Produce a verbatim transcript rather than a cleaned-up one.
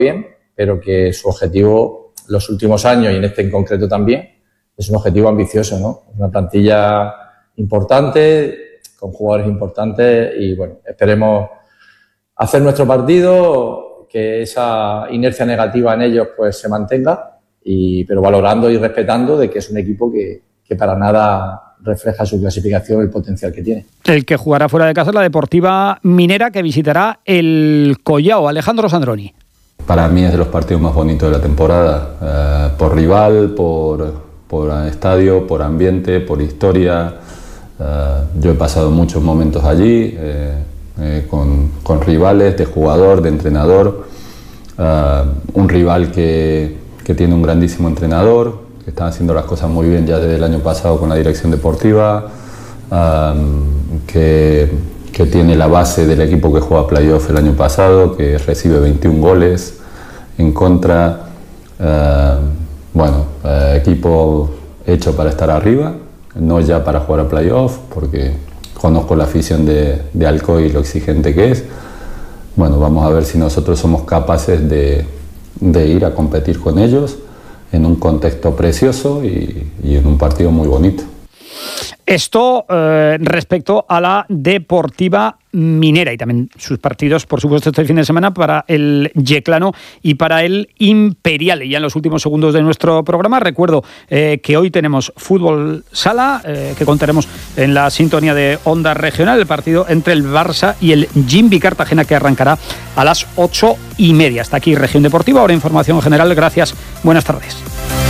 bien, pero que su objetivo, los últimos años y en este en concreto también, es un objetivo ambicioso, ¿no? Una plantilla importante, con jugadores importantes y, bueno, esperemos hacer nuestro partido, que esa inercia negativa en ellos pues se mantenga, y, pero valorando y respetando de que es un equipo que, que para nada refleja su clasificación, el potencial que tiene. El que jugará fuera de casa es la Deportiva Minera, que visitará el Collao. Alejandro Sandroni. Para mí es de los partidos más bonitos de la temporada, eh, por rival, por, por estadio, por ambiente, por historia. Eh, yo he pasado muchos momentos allí, eh, eh, con, con rivales, de jugador, de entrenador. Eh, un rival que, que tiene un grandísimo entrenador, que están haciendo las cosas muy bien ya desde el año pasado con la dirección deportiva, um, que, que tiene la base del equipo que juega playoff el año pasado, que recibe veintiún goles en contra. Uh, bueno, uh, equipo hecho para estar arriba, no ya para jugar a playoff, porque conozco la afición de, de Alcoy y lo exigente que es. Bueno, vamos a ver si nosotros somos capaces de, de ir a competir con ellos en un contexto precioso y, y en un partido muy bonito. Esto eh, respecto a la Deportiva Minera y también sus partidos, por supuesto, este fin de semana para el Yeclano y para el Imperial. Y ya en los últimos segundos de nuestro programa recuerdo eh, que hoy tenemos fútbol sala, eh, que contaremos en la sintonía de Onda Regional, el partido entre el Barça y el Jimbi Cartagena, que arrancará a las ocho y media. Hasta aquí Región Deportiva, ahora información general. Gracias, buenas tardes.